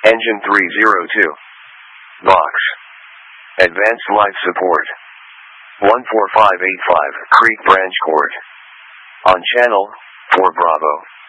Engine 302. Box. Advanced life support. 14585 Creek Branch Court. On channel 4 Bravo.